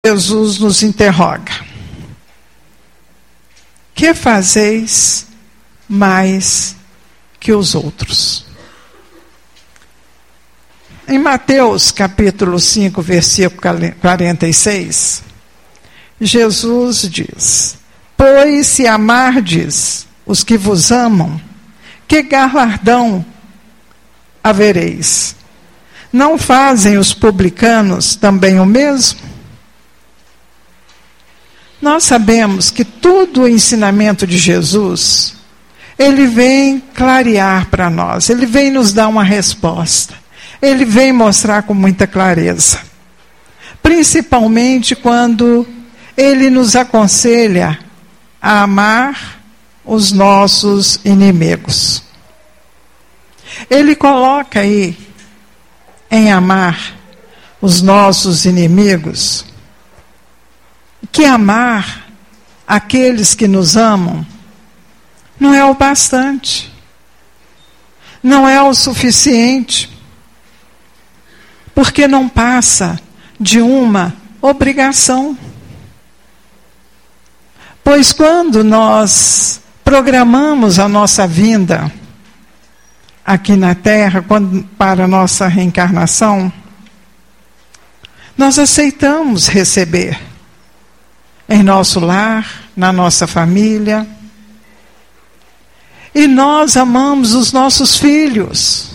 Jesus nos interroga: que fazeis mais que os outros? Em Mateus capítulo 5, versículo 46, Jesus diz: pois se amardes os que vos amam, que galardão havereis? Não fazem os publicanos também o mesmo? Nós sabemos que todo o ensinamento de Jesus, ele vem clarear para nós, ele vem nos dar uma resposta, ele vem mostrar com muita clareza. Principalmente quando ele nos aconselha a amar os nossos inimigos. Ele coloca aí, em amar os nossos inimigos, que amar aqueles que nos amam não é o bastante, não é o suficiente, porque não passa de uma obrigação. Pois quando nós programamos a nossa vinda aqui na Terra, para a nossa reencarnação, nós aceitamos receber em nosso lar, na nossa família, e nós amamos os nossos filhos.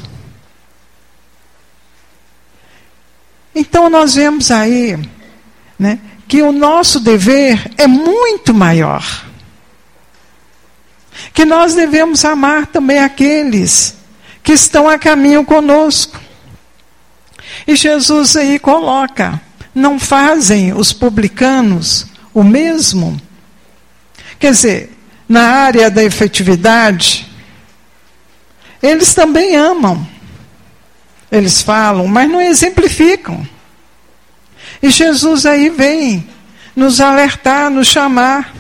Então nós vemos aí, né, que o nosso dever é muito maior. Que nós devemos amar também aqueles que estão a caminho conosco. E Jesus aí coloca: não fazem os publicanos o mesmo? Quer dizer, na área da efetividade, eles também amam. Eles falam, mas não exemplificam. E Jesus aí vem nos alertar, nos chamar,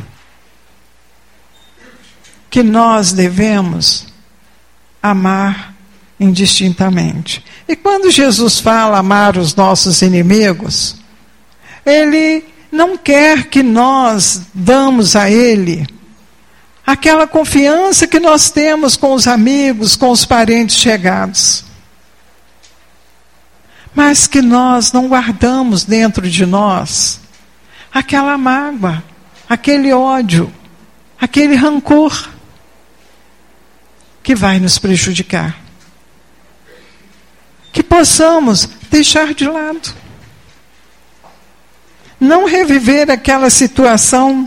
que nós devemos amar indistintamente. E quando Jesus fala amar os nossos inimigos, ele não quer que nós damos a ele aquela confiança que nós temos com os amigos, com os parentes chegados. Mas que nós não guardamos dentro de nós aquela mágoa, aquele ódio, aquele rancor que vai nos prejudicar. Que possamos deixar de lado. Não reviver aquela situação.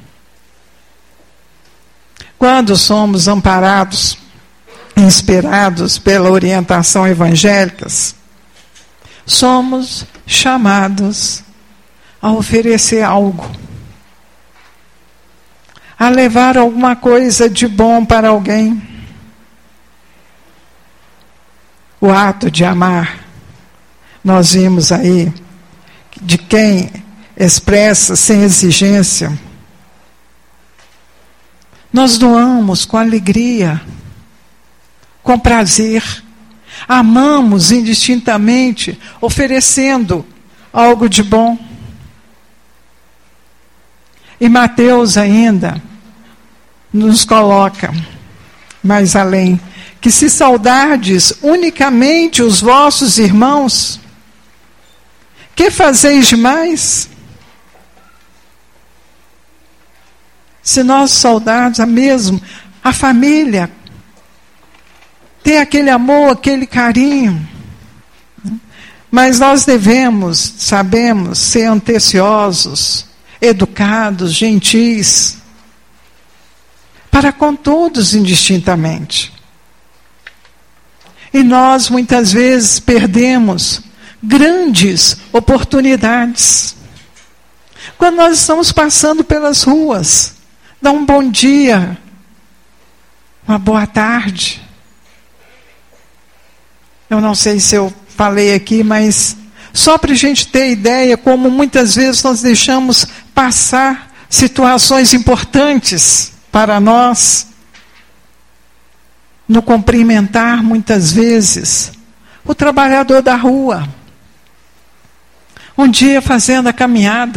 Quando somos amparados, inspirados pela orientação evangélica, somos chamados a oferecer algo, a levar alguma coisa de bom para alguém. O ato de amar, nós vimos aí, de quem expressa sem exigência. Nós doamos com alegria, com prazer. Amamos indistintamente, oferecendo algo de bom. E Mateus ainda nos coloca mais além, que se saudardes unicamente os vossos irmãos, que fazeis demais? Se nós saudarmos a família, ter aquele amor, aquele carinho. Mas nós sabemos ser atenciosos, educados, gentis, para com todos indistintamente. E nós muitas vezes perdemos grandes oportunidades. Quando nós estamos passando pelas ruas, dá um bom dia, uma boa tarde. Eu não sei se eu falei aqui, mas só para a gente ter ideia como muitas vezes nós deixamos passar situações importantes para nós, no cumprimentar muitas vezes o trabalhador da rua, um dia fazendo a caminhada,